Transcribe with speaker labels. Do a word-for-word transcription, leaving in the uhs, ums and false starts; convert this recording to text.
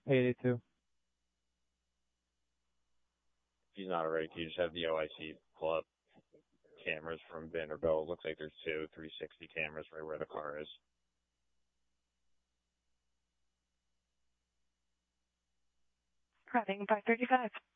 Speaker 1: eighty-two.
Speaker 2: If he's not already, can you just have the O I C pull up cameras from Vanderbilt? Looks like there's two three sixty cameras right where the car is.
Speaker 3: Running five thirty-five.